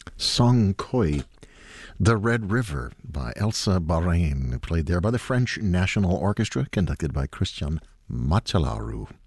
Song Khoi, The Red River by Elsa Barain, played there by the French National Orchestra, conducted by Christian Machalaru.